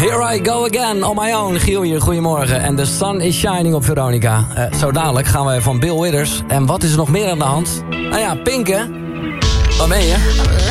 Here I go again on my own. Giel hier, goedemorgen. En the sun is shining op Veronica. Zo dadelijk gaan we van Bill Withers. En wat is er nog meer aan de hand? Nou ja, Pink, hè? Waar ben je?